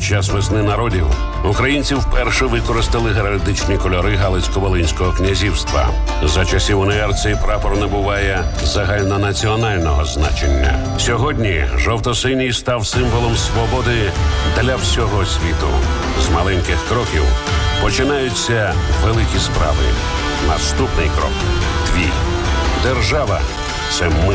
час весни народів українці вперше використали геральдичні кольори Галицько-Волинського князівства. За часів УНР цей прапор набуває загальнонаціонального значення. Сьогодні жовто-синій став символом свободи для всього світу. З маленьких кроків починаються великі справи. Наступний крок – твій. Держава – це ми.